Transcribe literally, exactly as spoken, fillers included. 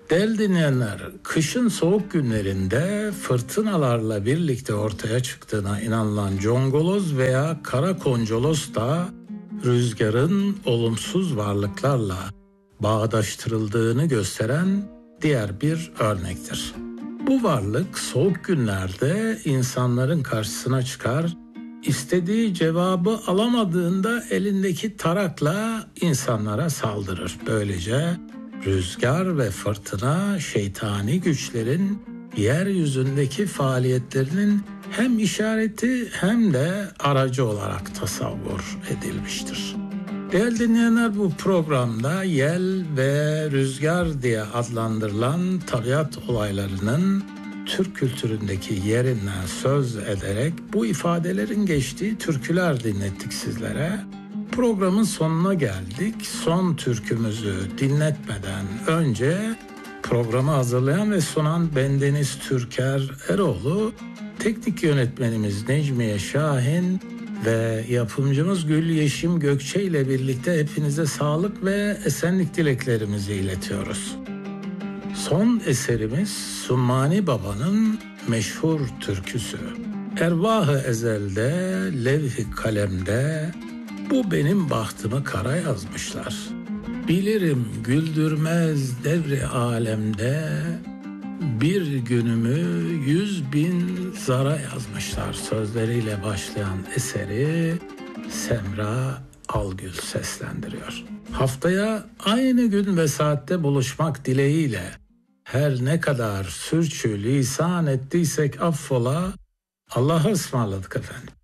Değerli dinleyenler, kışın soğuk günlerinde fırtınalarla birlikte ortaya çıktığına inanılan congoloz veya kara koncolos da rüzgarın olumsuz varlıklarla bağdaştırıldığını gösteren diğer bir örnektir. Bu varlık soğuk günlerde insanların karşısına çıkar, istediği cevabı alamadığında elindeki tarakla insanlara saldırır. Böylece rüzgar ve fırtına şeytani güçlerin yeryüzündeki faaliyetlerinin hem işareti hem de aracı olarak tasavvur edilmiştir. Değerli dinleyenler, bu programda yel ve rüzgar diye adlandırılan tabiat olaylarının Türk kültüründeki yerinden söz ederek bu ifadelerin geçtiği türküler dinlettik sizlere. Programın sonuna geldik. Son türkümüzü dinletmeden önce programı hazırlayan ve sunan bendeniz Türker Eroğlu, teknik yönetmenimiz Necmiye Şahin ve yapımcımız Gül Yeşim Gökçe ile birlikte hepinize sağlık ve esenlik dileklerimizi iletiyoruz. Son eserimiz Sümmani Baba'nın meşhur türküsü. Ervah-ı ezelde, levh-i kalemde, bu benim bahtımı kara yazmışlar. Bilirim güldürmez devri alemde, bir günümü yüz bin zara yazmışlar. Sözleriyle başlayan eseri Semra Algül seslendiriyor. Haftaya aynı gün ve saatte buluşmak dileğiyle her ne kadar sürçü lisan ettiysek affola, Allah'a ısmarladık efendim.